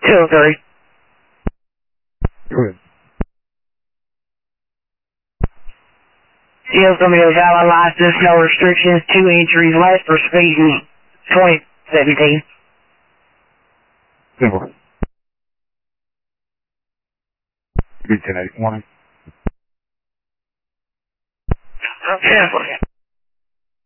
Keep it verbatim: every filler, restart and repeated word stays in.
two three. Good. Do you have somebody with a valid license, no restrictions, two entries less for speeding, twenty seventeen? Simple. Be ten eight. Morning. Simple.